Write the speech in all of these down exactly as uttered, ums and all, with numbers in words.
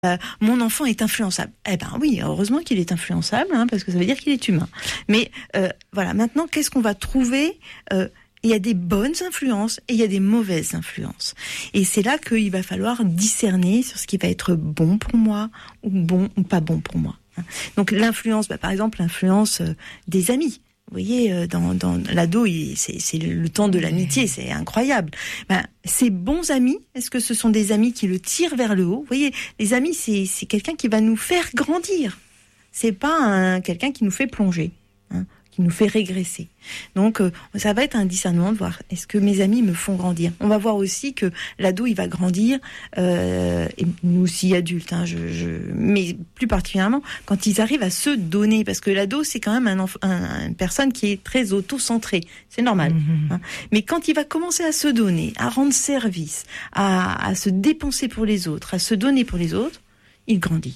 Euh, mon enfant est influençable. Eh ben oui, heureusement qu'il est influençable, hein, parce que ça veut dire qu'il est humain. Mais euh, voilà, maintenant, qu'est-ce qu'on va trouver euh, Il y a des bonnes influences et il y a des mauvaises influences. Et c'est là qu'il va falloir discerner sur ce qui va être bon pour moi ou bon ou pas bon pour moi. Donc l'influence, bah, par exemple, l'influence euh, des amis. Vous voyez, dans, dans l'ado, il, c'est, c'est le temps de l'amitié, c'est incroyable. Ben, ces bons amis, est-ce que ce sont des amis qui le tirent vers le haut ? Vous voyez, les amis, c'est, c'est quelqu'un qui va nous faire grandir. C'est pas un, quelqu'un qui nous fait plonger, hein, qui nous fait régresser. Donc, euh, ça va être un discernement de voir, est-ce que mes amis me font grandir ? On va voir aussi que l'ado, il va grandir, euh, et nous aussi adultes, hein, je, je, mais plus particulièrement quand ils arrivent à se donner, parce que l'ado, c'est quand même un, enf- un, une personne qui est très auto-centrée, c'est normal. Mmh. Hein. Mais quand il va commencer à se donner, à rendre service, à, à se dépenser pour les autres, à se donner pour les autres, il grandit.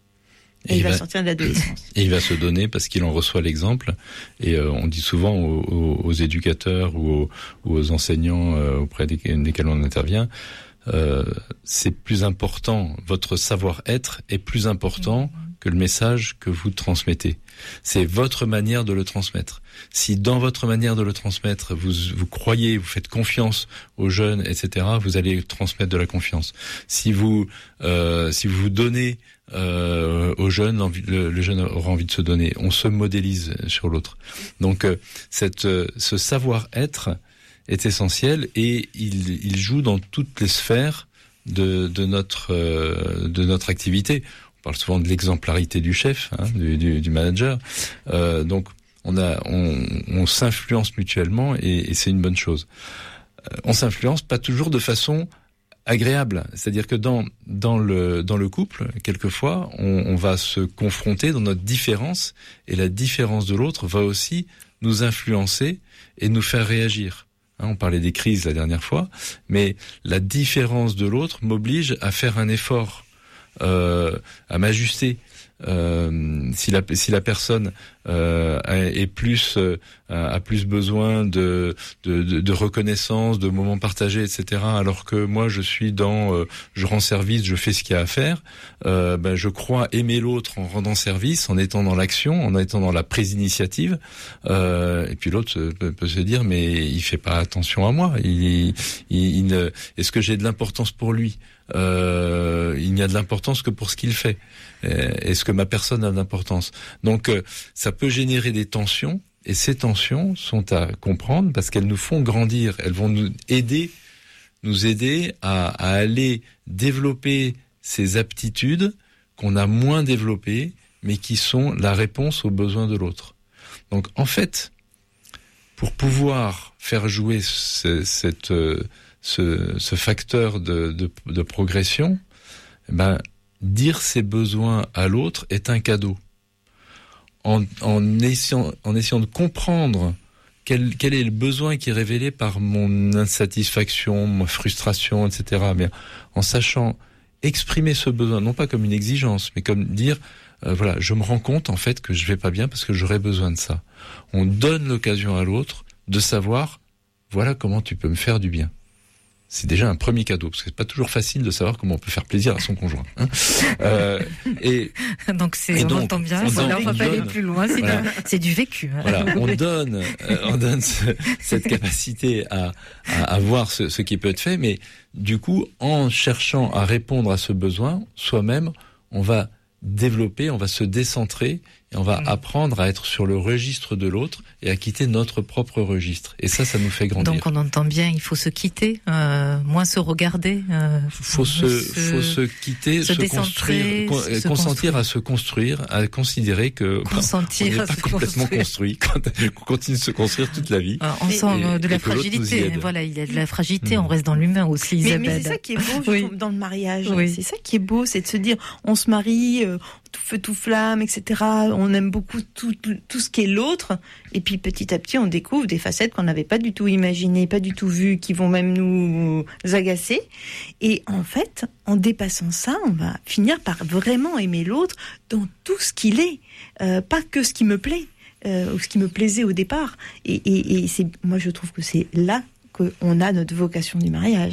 Et, et il va, va sortir de l'adolescence. Et il va se donner parce qu'il en reçoit l'exemple. Et euh, on dit souvent aux, aux, aux éducateurs ou aux, ou aux enseignants euh, auprès desquels, desquels on intervient, euh, c'est plus important, votre savoir-être est plus important que le message que vous transmettez. C'est votre manière de le transmettre. Si dans votre manière de le transmettre, vous, vous croyez, vous faites confiance aux jeunes, et cetera, vous allez transmettre de la confiance. Si vous, euh, si vous vous donnez euh, aux jeunes, le, le jeune aura envie de se donner. On se modélise sur l'autre. Donc, euh, cette, euh, ce savoir-être est essentiel et il, il joue dans toutes les sphères de, de notre, euh, de notre activité. On parle souvent de l'exemplarité du chef, hein, du, du, du manager. Euh, donc, on a, on, on s'influence mutuellement et, et c'est une bonne chose. Euh, on s'influence pas toujours de façon agréable, c'est-à-dire que dans dans le dans le couple, quelquefois, on, on va se confronter dans notre différence et la différence de l'autre va aussi nous influencer et nous faire réagir. Hein, on parlait des crises la dernière fois, mais la différence de l'autre m'oblige à faire un effort, euh, à m'ajuster. Euh, si la si la personne euh, est plus euh, a plus besoin de, de de de reconnaissance, de moments partagés, et cetera. Alors que moi je suis dans euh, je rends service, je fais ce qu'il y a à faire. Euh, ben je crois aimer l'autre en rendant service, en étant dans l'action, en étant dans la prise d'initiative. Euh, et puis l'autre peut, peut se dire mais il fait pas attention à moi. Il, il, il ne, est-ce que j'ai de l'importance pour lui? Euh, il n'y a de l'importance que pour ce qu'il fait. Est-ce que ma personne a de l'importance? Donc, ça peut générer des tensions, et ces tensions sont à comprendre parce qu'elles nous font grandir. Elles vont nous aider, nous aider à, à aller développer ces aptitudes qu'on a moins développées, mais qui sont la réponse aux besoins de l'autre. Donc, en fait, pour pouvoir faire jouer ce, cette, ce, ce facteur de, de, de progression, ben, dire ses besoins à l'autre est un cadeau. En, en, essayant, en essayant de comprendre quel, quel est le besoin qui est révélé par mon insatisfaction, ma frustration, et cetera. Mais en sachant exprimer ce besoin, non pas comme une exigence, mais comme dire, euh, voilà, je me rends compte en fait que je vais pas bien parce que j'aurais besoin de ça. On donne l'occasion à l'autre de savoir, voilà comment tu peux me faire du bien. C'est déjà un premier cadeau, parce que c'est pas toujours facile de savoir comment on peut faire plaisir à son conjoint. Hein. Euh, et donc c'est, et on donc, entend bien. On voilà, donne, on va pas aller plus loin. C'est, voilà. du, c'est du vécu. Hein. Voilà, on donne, euh, on donne ce, cette capacité à, à, à voir ce, ce qui peut être fait, mais du coup, en cherchant à répondre à ce besoin, soi-même, on va développer, on va se décentrer et on va mmh. apprendre à être sur le registre de l'autre et à quitter notre propre registre. Et ça, ça nous fait grandir. Donc on entend bien, il faut se quitter, euh, moins se regarder. Euh, faut se, se, faut se quitter, se, se construire, con, se consentir construire. à se construire, à considérer que consentir on n'est pas complètement construit, quand on continue de se construire toute la vie. Alors, on sent et, de la fragilité. Voilà, il y a de la fragilité. Mmh. On reste dans l'humain aussi, mais, Isabelle. Mais c'est ça qui est beau, je oui. trouve, dans le mariage. Oui. C'est ça qui est beau, c'est de se dire, on se marie, euh, tout feu, tout flamme, et cetera. On aime beaucoup tout, tout, tout ce qui est l'autre. Et puis petit à petit, on découvre des facettes qu'on n'avait pas du tout imaginées, pas du tout vues, qui vont même nous agacer. Et en fait, en dépassant ça, on va finir par vraiment aimer l'autre dans tout ce qu'il est, euh, pas que ce qui me plaît euh, ou ce qui me plaisait au départ. Et, et, et c'est, moi, je trouve que c'est là qu'on a notre vocation du mariage.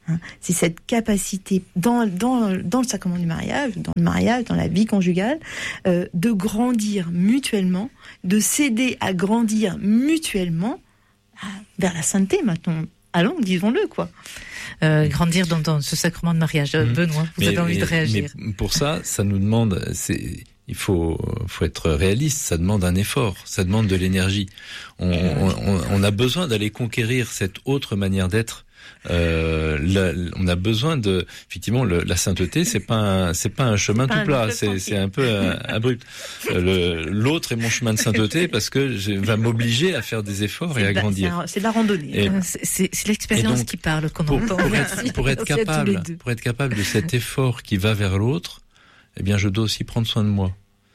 Hein, c'est cette capacité dans dans dans le sacrement du mariage, dans le mariage, dans la vie conjugale, euh, de grandir mutuellement, de s'aider à grandir mutuellement ah, vers la sainteté maintenant. Allons, disons-le quoi. Euh, grandir dans, dans ce sacrement de mariage. Mmh. Benoît, vous mais, avez envie mais, de réagir. Mais pour ça, ça nous demande, c'est, il faut, faut être réaliste. Ça demande un effort, ça demande de l'énergie. On, on, on a besoin d'aller conquérir cette autre manière d'être. Euh, la, on a besoin de, effectivement, le, la sainteté, c'est pas un, c'est pas un chemin tout plat, c'est, c'est un peu euh, abrupt. Euh, le, l'autre est mon chemin de sainteté parce que je va m'obliger à faire des efforts c'est et à la, grandir. C'est, un, c'est de la randonnée. Et, c'est, c'est, c'est l'expérience donc, qui parle qu'on pour, entend. Pour être, pour être capable, pour être capable de cet effort qui va vers l'autre, eh bien, je dois aussi prendre soin de moi.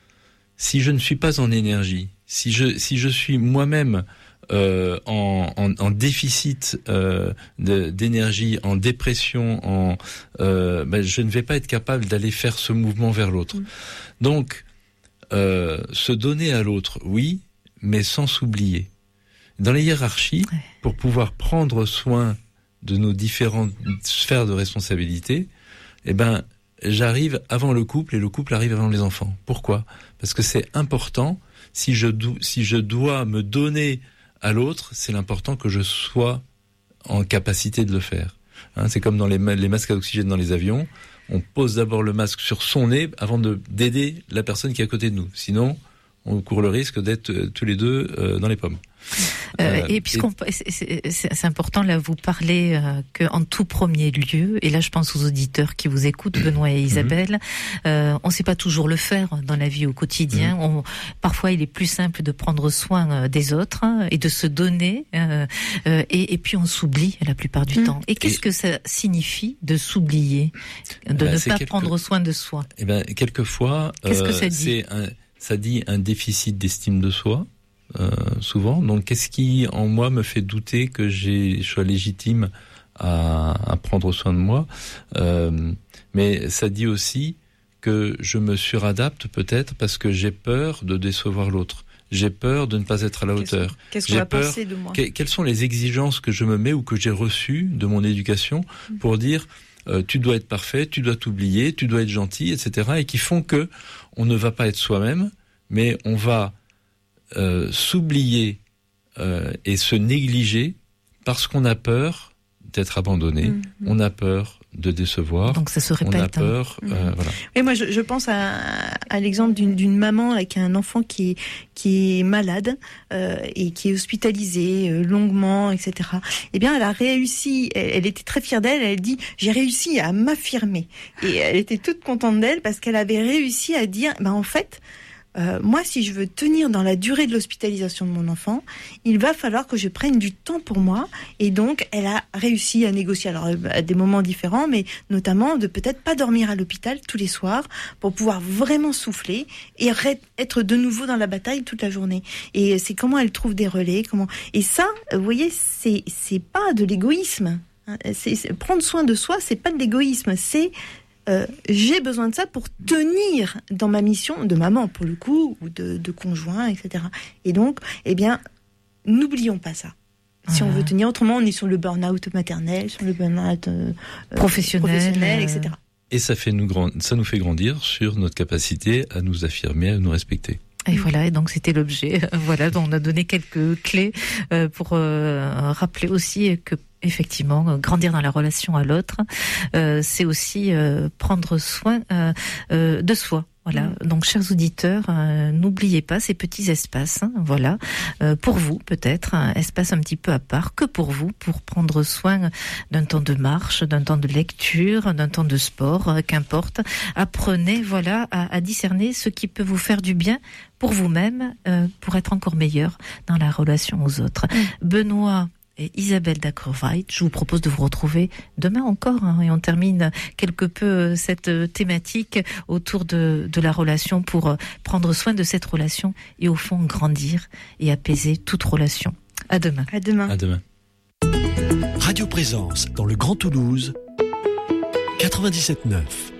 Si je ne suis pas en énergie, si je, si je suis moi-même Euh, en, en, en déficit euh, de, d'énergie, en dépression, en, euh, ben, je ne vais pas être capable d'aller faire ce mouvement vers l'autre. Mmh. Donc, euh, se donner à l'autre, oui, mais sans s'oublier. Dans les hiérarchies, ouais. pour pouvoir prendre soin de nos différentes sphères de responsabilité, eh ben, j'arrive avant le couple et le couple arrive avant les enfants. Pourquoi ? Parce que c'est important. Si je, do- si je dois me donner à l'autre, c'est l'important que je sois en capacité de le faire. Hein, c'est comme dans les, les masques à oxygène dans les avions. On pose d'abord le masque sur son nez avant de, d'aider la personne qui est à côté de nous. Sinon, on court le risque d'être euh, tous les deux euh, dans les pommes. Euh, et puisqu'on, et... c'est, c'est, c'est important là, vous parlez euh, que en tout premier lieu, et là je pense aux auditeurs qui vous écoutent, Benoît et Isabelle, mm-hmm. euh, on ne sait pas toujours le faire dans la vie au quotidien. Mm-hmm. On, parfois, il est plus simple de prendre soin des autres hein, et de se donner, euh, euh, et, et puis on s'oublie la plupart du mm-hmm. temps. Et qu'est-ce et... que ça signifie de s'oublier, de ben, ne pas quelque... prendre soin de soi ? Eh ben, quelquefois, qu'est-ce euh, que ça dit ? C'est un, ça dit un déficit d'estime de soi. Euh, souvent. Donc, qu'est-ce qui, en moi, me fait douter que j'ai, je sois légitime à, à prendre soin de moi. Euh, mais ça dit aussi que je me suradapte peut-être parce que j'ai peur de décevoir l'autre. J'ai peur de ne pas être à la qu'est-ce, hauteur. Qu'est-ce qu'on j'ai va peur, penser de moi ? que, Quelles sont les exigences que je me mets ou que j'ai reçues de mon éducation mmh. pour dire euh, tu dois être parfait, tu dois t'oublier, tu dois être gentil, et cetera. Et qui font que on ne va pas être soi-même, mais on va Euh, s'oublier euh, et se négliger parce qu'on a peur d'être abandonné, mmh. on a peur de décevoir. Donc ça se répète. On a peur, hein. euh, mmh. voilà. Et moi, je, je pense à, à l'exemple d'une, d'une maman avec un enfant qui est, qui est malade euh, et qui est hospitalisé euh, longuement, et cetera. Eh bien, elle a réussi. Elle, elle était très fière d'elle. Elle dit j'ai réussi à m'affirmer. Et elle était toute contente d'elle parce qu'elle avait réussi à dire ben en fait. Euh, moi, si je veux tenir dans la durée de l'hospitalisation de mon enfant, il va falloir que je prenne du temps pour moi. Et donc, elle a réussi à négocier, alors à des moments différents, mais notamment de peut-être pas dormir à l'hôpital tous les soirs pour pouvoir vraiment souffler et être de nouveau dans la bataille toute la journée. Et c'est comment elle trouve des relais, comment. Et ça, vous voyez, c'est c'est pas de l'égoïsme. C'est, c'est prendre soin de soi, c'est pas de l'égoïsme, c'est Euh, j'ai besoin de ça pour tenir dans ma mission de maman, pour le coup, ou de, de conjoint, et cetera. Et donc, eh bien, n'oublions pas ça. Si voilà. on veut tenir, autrement, on est sur le burn-out maternel, sur le burn-out euh, professionnel, professionnel euh... et cetera. Et ça, fait nous grand... ça nous fait grandir sur notre capacité à nous affirmer, à nous respecter. Et voilà, et donc c'était l'objet. Voilà, donc on a donné quelques clés euh, pour euh, rappeler aussi que effectivement, grandir dans la relation à l'autre, euh, c'est aussi euh, prendre soin euh, euh, de soi. Voilà. Mmh. Donc, chers auditeurs, euh, n'oubliez pas ces petits espaces. Hein, voilà, euh, pour vous peut-être un espace un petit peu à part, que pour vous, pour prendre soin d'un temps de marche, d'un temps de lecture, d'un temps de sport, euh, qu'importe. Apprenez, voilà, à, à discerner ce qui peut vous faire du bien pour vous-même, euh, pour être encore meilleur dans la relation aux autres. Mmh. Benoît et Isabelle Dacrevait, je vous propose de vous retrouver demain encore, hein, et on termine quelque peu cette thématique autour de, de la relation pour prendre soin de cette relation et au fond grandir et apaiser toute relation. À demain. À demain. À demain. Radio Présence dans le Grand Toulouse, quatre-vingt-dix-sept neuf.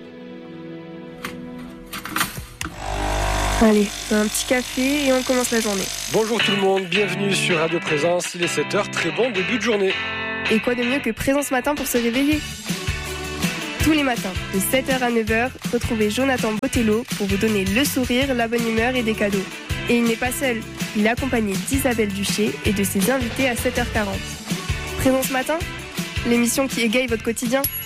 Allez, un petit café et on commence la journée. Bonjour tout le monde, bienvenue sur Radio Présence, il est sept heures, très bon début de journée. Et quoi de mieux que Présence Matin pour se réveiller ? Tous les matins, de sept heures à neuf heures, retrouvez Jonathan Botello pour vous donner le sourire, la bonne humeur et des cadeaux. Et il n'est pas seul, il est accompagné d'Isabelle Duché et de ses invités à sept heures quarante. Présent ce matin, l'émission qui égaye votre quotidien.